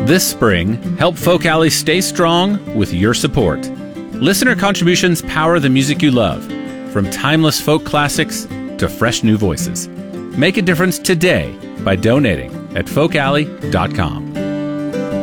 This spring, help Folk Alley stay strong with your support. Listener contributions power the music you love, from timeless folk classics to fresh new voices. Make a difference today by donating at folkalley.com.